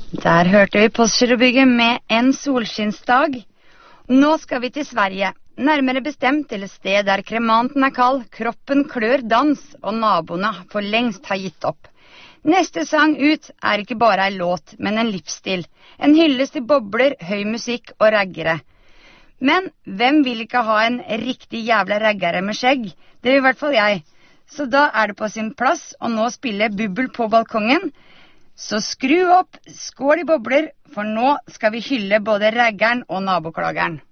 Der hørte vi Postgirobygget med En solskinnsdag. Nå skal vi til Sverige, nærmere bestemt til et sted der kremanten kald, kroppen klør dans, og naboene for lengst har gitt opp. Neste sang ut ikke bare en låt, men en livsstil. En hyllest til bobler, høy musikk og raggere. Men hvem vil ikke ha en riktig jævla raggere med skjegg? Det vil i hvert fall jeg. Så da det på sin plass å nå spille Bubbel på balkongen. Så skru opp, skål i bobler, for nå skal vi hylle både raggeren og naboklageren.